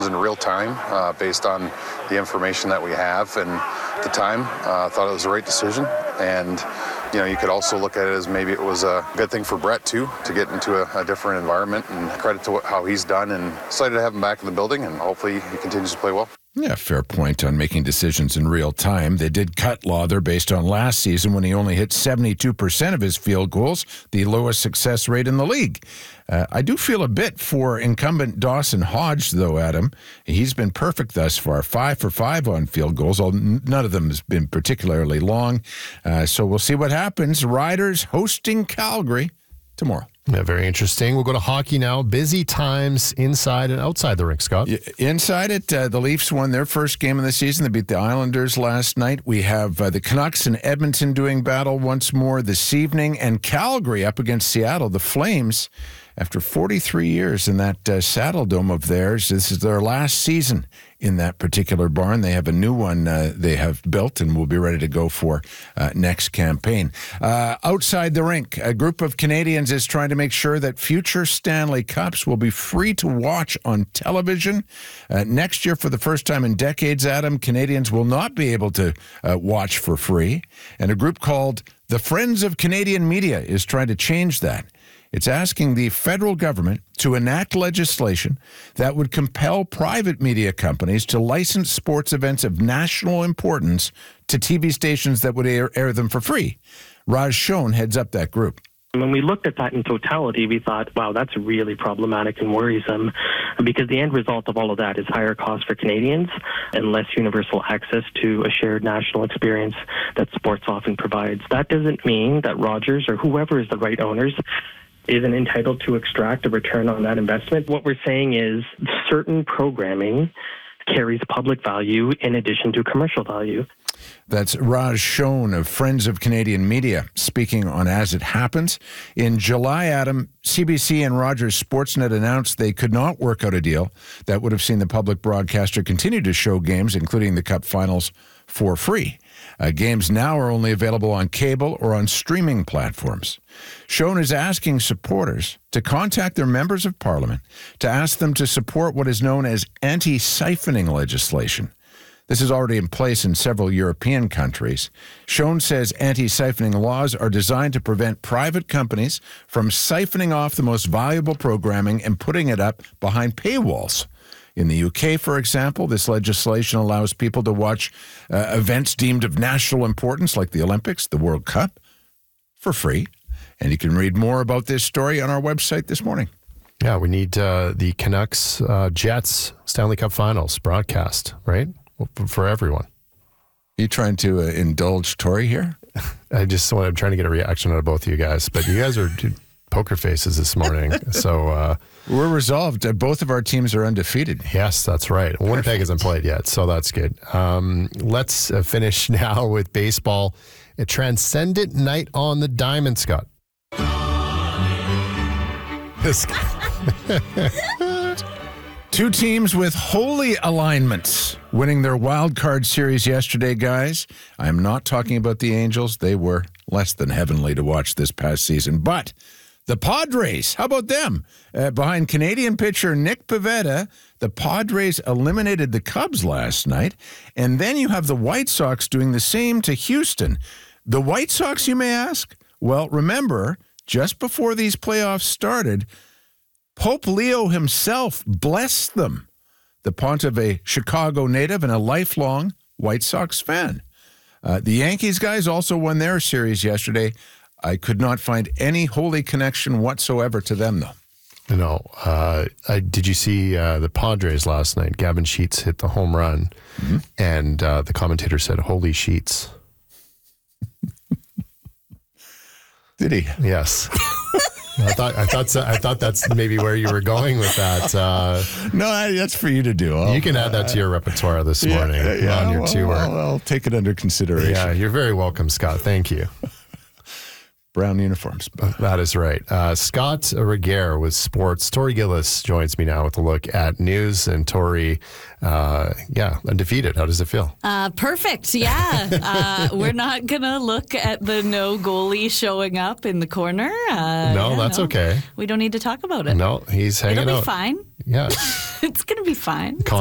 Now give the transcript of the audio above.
in real time based on the information that we have, and at the time thought it was the right decision. And you could also look at it as maybe it was a good thing for Brett too, to get into a different environment, and credit to how he's done, and excited to have him back in the building, and hopefully he continues to play well. Yeah, fair point on making decisions in real time. They did cut Lawther based on last season when he only hit 72% of his field goals, the lowest success rate in the league. I do feel a bit for incumbent Dawson Hodge, though, Adam. He's been perfect thus far, 5 for 5 on field goals, although none of them has been particularly long. So we'll see what happens. Riders hosting Calgary tomorrow. Yeah, very interesting. We'll go to hockey now. Busy times inside and outside the rink, Scott. Inside it, the Leafs won their first game of the season. They beat the Islanders last night. We have the Canucks and Edmonton doing battle once more this evening, and Calgary up against Seattle. The Flames, after 43 years in that Saddle Dome of theirs, this is their last season in that particular barn. They have a new one they have built and will be ready to go for next campaign. Outside the rink, a group of Canadians is trying to make sure that future Stanley Cups will be free to watch on television. Next year, for the first time in decades, Adam, Canadians will not be able to watch for free. And a group called the Friends of Canadian Media is trying to change that. It's asking the federal government to enact legislation that would compel private media companies to license sports events of national importance to TV stations that would air them for free. Raj Shone heads up that group. When we looked at that in totality, we thought, wow, that's really problematic and worrisome, because the end result of all of that is higher costs for Canadians and less universal access to a shared national experience that sports often provides. That doesn't mean that Rogers or whoever is the right owners isn't entitled to extract a return on that investment. What we're saying is certain programming carries public value in addition to commercial value. That's Raj Shone of Friends of Canadian Media speaking on As It Happens. In July, Adam, CBC and Rogers Sportsnet announced they could not work out a deal that would have seen the public broadcaster continue to show games, including the Cup Finals, for free. Games now are only available on cable or on streaming platforms. Shone is asking supporters to contact their members of parliament to ask them to support what is known as anti-siphoning legislation. This is already in place in several European countries. Shone says anti-siphoning laws are designed to prevent private companies from siphoning off the most valuable programming and putting it up behind paywalls. In the UK, for example, this legislation allows people to watch events deemed of national importance like the Olympics, the World Cup, for free. And you can read more about this story on our website this morning. Yeah, we need the Canucks Jets Stanley Cup Finals broadcast, right? For everyone. You trying to indulge Tori here? I'm trying to get a reaction out of both of you guys, but you guys are poker faces this morning. So we're resolved. Both of our teams are undefeated. Yes, that's right. Winnipeg hasn't played yet, so that's good. Let's finish now with baseball. A transcendent night on the diamond, Scott. Two teams with holy alignments winning their wild card series yesterday, guys. I'm not talking about the Angels. They were less than heavenly to watch this past season. But the Padres, how about them? Behind Canadian pitcher Nick Pivetta, the Padres eliminated the Cubs last night. And then you have the White Sox doing the same to Houston. The White Sox, you may ask? Well, remember, just before these playoffs started, Pope Leo himself blessed them. The Pontiff, a Chicago native and a lifelong White Sox fan. The Yankees guys also won their series yesterday. I could not find any holy connection whatsoever to them, though. No. Did you see the Padres last night? Gavin Sheets hit the home run, and the commentator said, "Holy Sheets." Did he? Yes. I thought that's maybe where you were going with that. No, that's for you to do. You can add that to your repertoire this morning on your tour. I'll take it under consideration. Yeah, you're very welcome, Scott. Thank you. Brown uniforms. That is right. Scott Regehr with sports. Tori Gillis joins me now with a look at news. And Tori, undefeated. How does it feel? Perfect. Yeah. We're not going to look at the no goalie showing up in the corner. No, that's okay. We don't need to talk about it. No, he's hanging out. It'll be fine. Yeah. It's going to be fine.